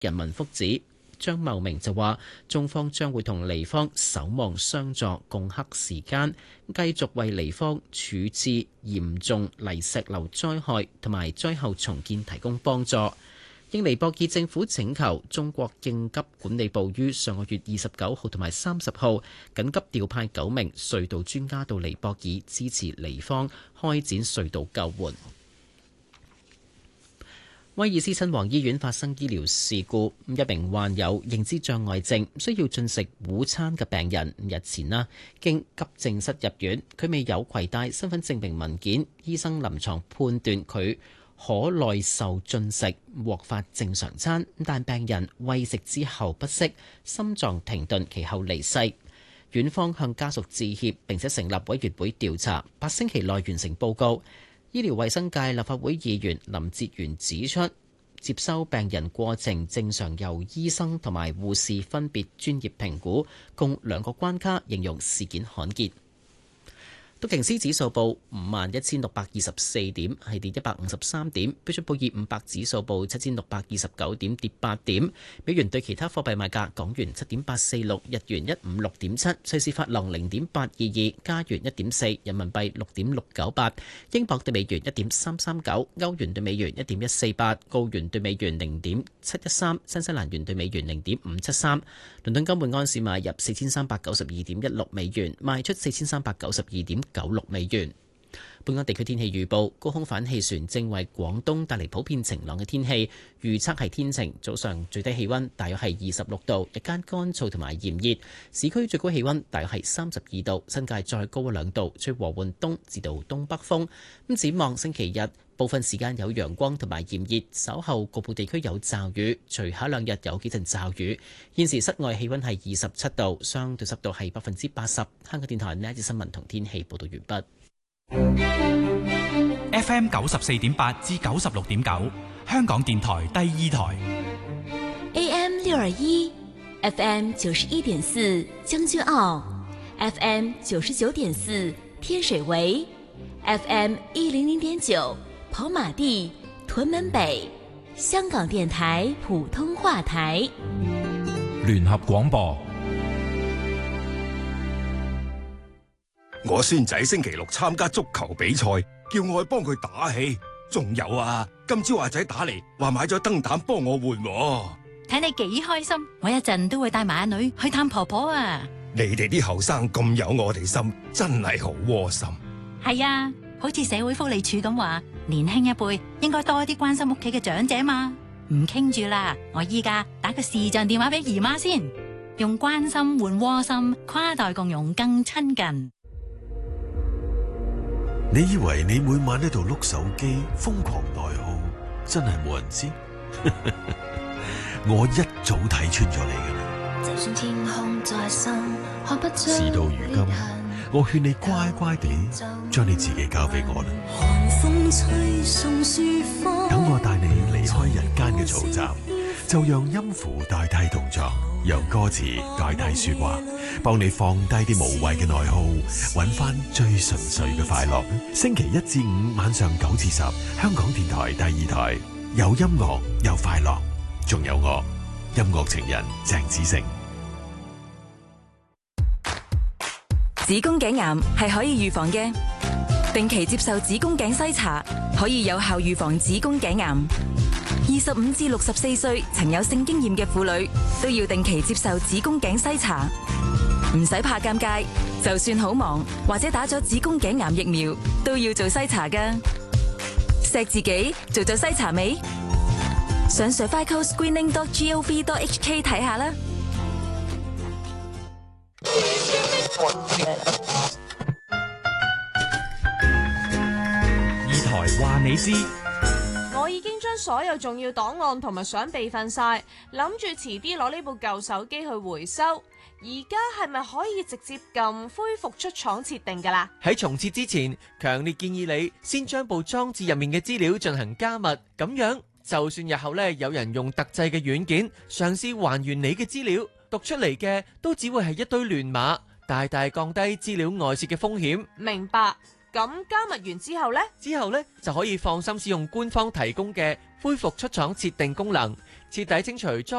人民福祉。張茂明就話，中方將會同離方守望相助，共克時艱，繼續為離方處置嚴重泥石流災害同埋災後重建提供幫助。應尼泊爾政府請求，中國應急管理部於上個月29號同埋30號緊急調派9名隧道專家到尼泊爾支持尼方開展隧道救援。威爾斯親王醫院發生醫療事故，一名患有認知障礙症需要進食午餐嘅病人日前經急症室入院，佢未有攜帶身份證明文件，醫生臨床判斷佢可耐受進食，獲發正常餐，但病人餵食之後不適，心臟停頓，其後離世。院方向家屬致歉，並且成立委員會調查，8星期內完成報告。醫療衛生界立法會議員林哲玄指出，接收病人過程正常由醫生同埋護士分別專業評估，共2個關卡，形容事件罕見。道瓊斯指數報51,624點，係跌153點。標準普爾500指數報7,629點，跌8點。美元對其他貨幣賣價：港元7.846，日元156.7，瑞士法郎0.822，加元1.4，人民幣6.698，英鎊對美元1.339，歐元對美元1.148，澳元對美元0.713，新西蘭元對美元0.573。倫敦金每安士買入4,392.16美元，賣出4,392.96美元。本港地區天氣預報，高空反氣旋正為廣東帶嚟普遍晴朗嘅天氣，預測係天晴，早上最低氣溫大約係26度，日間乾燥同埋炎熱，市區最高氣溫大約係32度，新界再高2度，吹和緩東至到東北風。咁展望星期日，部分時間有陽光同埋炎熱，稍後局部地區有驟雨，隨後2日有幾陣驟雨。現時室外氣溫係27度，相對濕度係80%。香港電台呢一節新聞同天氣報道完畢。 FM 94.8至96.9，香港電台第2台。 AM 621 FM 91.4將軍澳 FM 99.4天水圍 FM 100.9跑馬地屯門北，香港電台普通話台。 聯合廣播。 我孫仔星期六參加足球比賽，叫我去幫佢打氣。仲有啊，今朝阿仔打嚟話買咗燈膽幫我換。 睇你幾開心，我一陣都會帶埋阿女去探婆婆啊！ 你哋啲後生咁有我哋心，真係好窩心。 係啊，好似社會福利署咁話，年輕一輩應該多啲關心屋企嘅長者嘛。唔傾住啦，我依家打個視像電話俾姨媽先，用關心換窩心，跨代共融更親近。 你以為你每晚喺度碌手機瘋狂內耗，真係冇人知？我一早睇穿咗你㗎啦。就算天空再深，看不出。事到如今，我勸你乖乖地將你自己交俾我啦。等我帶你離開人間嘅嘈雜，就讓音符代替動作，由歌詞代替說話，幫你放低啲無謂嘅內耗，揾翻最純粹嘅快樂。星期1至5晚上9至10，香港電台第2台，有音樂有快樂，仲有我音樂情人鄭子誠。 子宮頸癌係可以預防嘅，定期接受子宮頸篩查可以有效預防子宮頸癌。25至64歲曾有性經驗嘅婦女都要定期接受子宮頸篩查，唔使怕尷尬，就算好忙或者打咗子宮頸癌疫苗都要做篩查㗎。錫自己做咗篩查未？上 cervicalscreening.gov.hk 睇下啦。 二台話你知。 我已經將所有重要檔案同埋相備份晒，諗住遲啲攞呢部舊手機去回收。而家係咪可以直接撳恢復出廠設定㗎啦？ 喺重設之前，強烈建議你先將部裝置入面嘅資料進行加密，咁樣就算日後有人用特製嘅軟件嘗試還原你嘅資料，讀出嚟嘅都只會係一堆亂碼，大大降低資料外泄嘅風險。 明白。咁加密完之後呢？ 之後呢，就可以放心使用官方提供嘅恢復出廠設定功能， 徹底清除